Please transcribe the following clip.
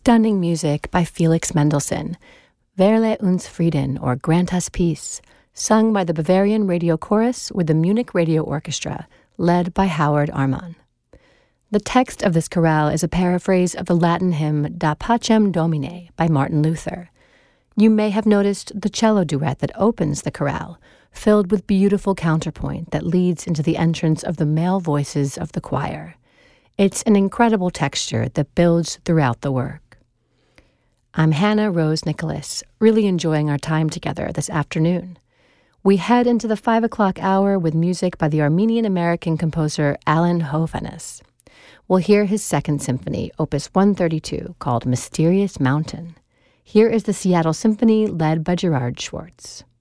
Stunning music by Felix Mendelssohn, Wähle uns Frieden, or Grant Us Peace, sung by the Bavarian Radio Chorus with the Munich Radio Orchestra, led by Howard Arman. The text of this chorale is a paraphrase of the Latin hymn Da Pacem Domine by Martin Luther. You may have noticed the cello duet that opens the chorale, filled with beautiful counterpoint that leads into the entrance of the male voices of the choir. It's an incredible texture that builds throughout the work. I'm Hannah Rose Nicholas, really enjoying our time together this afternoon. We head into the 5 o'clock hour with music by the Armenian-American composer Alan Hovhannes. We'll hear his second symphony, Opus 132, called Mysterious Mountain. Here is the Seattle Symphony led by Gerard Schwartz.